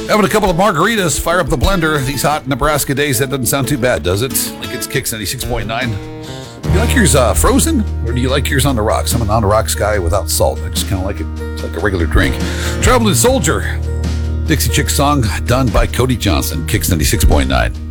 Having a couple of margaritas, fire up the blender. These hot Nebraska days, that doesn't sound too bad, does it? Lincoln's Kicks 96.9. Do you like yours frozen, or do you like yours on the rocks? I'm an on the rocks guy without salt. I just kind of like it. It's like a regular drink. Traveling Soldier, Dixie Chick song done by Cody Johnson, Kicks 96.9.